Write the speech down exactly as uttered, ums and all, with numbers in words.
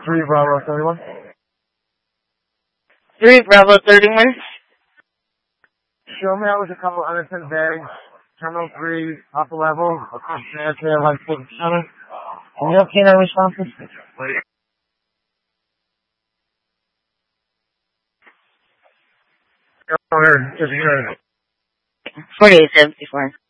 three Bravo thirty-one. three Bravo thirty-one. Show me out with a couple Anderson Bay, Terminal three, upper level, across the area, like the center. Can you have K nine responses? Wait. Here, just here. forty-eight seventy-four.